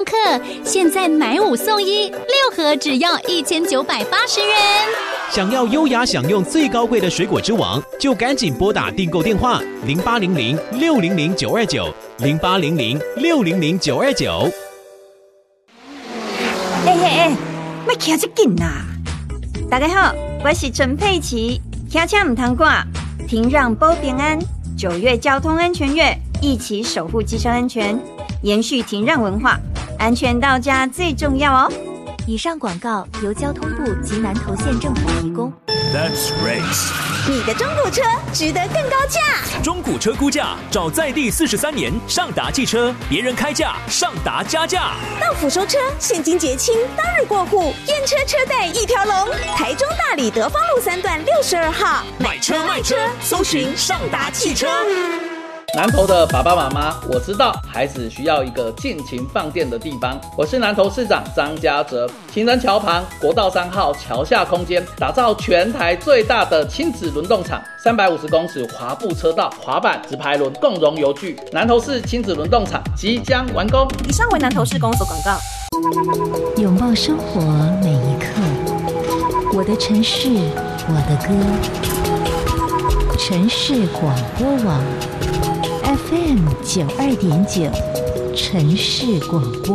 课现在买5送1，6盒只要1980元。 想要优雅享用最高贵的水果之王，就赶紧拨打订购电话0800-600-929，0800-600-929。 别骑这紧啦！大家好，我是陈佩琪，骑车唔通赶，停让保平安。9月交通安全月，一起守护机车安全，延续停让文化，安全到家最重要哦。 以上广告由交通部及南投县政府提供。 Let's race！ 你的中古车值得更高价。 中古车估价找在地43年上达汽车，别人开价，上达加价。 到府收车，现金结清，当日过户，验车车贷一条龙。台中大里德芳路3段62号， 买车卖车，搜寻上达汽车。 南投的爸爸妈妈，我知道孩子需要一个尽情放电的地方。我是南投市长张家哲，情人桥旁国道3号桥下空间，打造全台最大的亲子轮动场，350公尺滑步车道、滑板、直排轮共融游具。南投市亲子轮动场即将完工。 以上为南投市公所广告。 拥抱生活每一刻，我的城市，我的歌。城市广播网 FM 92.9，城市广播。